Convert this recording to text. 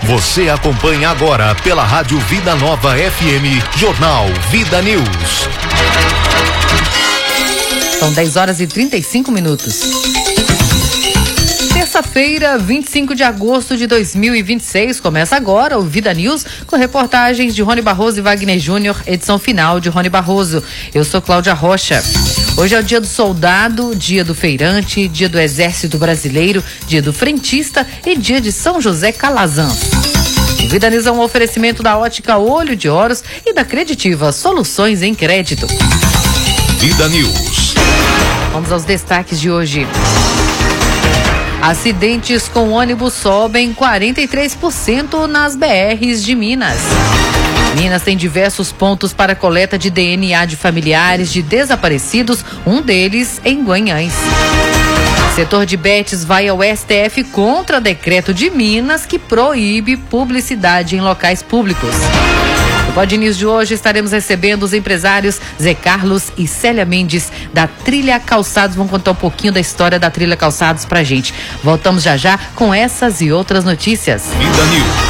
Você acompanha agora pela Rádio Vida Nova FM, Jornal Vida News. São 10h35. Terça-feira, 25 de agosto de 2026, começa agora o Vida News com reportagens de Rony Barroso e Wagner Júnior, edição final de Rony Barroso. Eu sou Cláudia Rocha. Hoje é o dia do soldado, dia do feirante, dia do Exército Brasileiro, dia do frentista e dia de São José Calazans. O Vida News é um oferecimento da Ótica Olho de Ouros e da Creditiva, soluções em crédito. Vida News. Vamos aos destaques de hoje. Acidentes com ônibus sobem 43% nas BRs de Minas. Minas tem diversos pontos para coleta de DNA de familiares de desaparecidos, um deles em Guanhães. Setor de bets vai ao STF contra decreto de Minas que proíbe publicidade em locais públicos. No Pod News de hoje estaremos recebendo os empresários Zé Carlos e Célia Mendes da Trilha Calçados. Vão contar um pouquinho da história da Trilha Calçados pra gente. Voltamos já com essas e outras notícias. Vida News.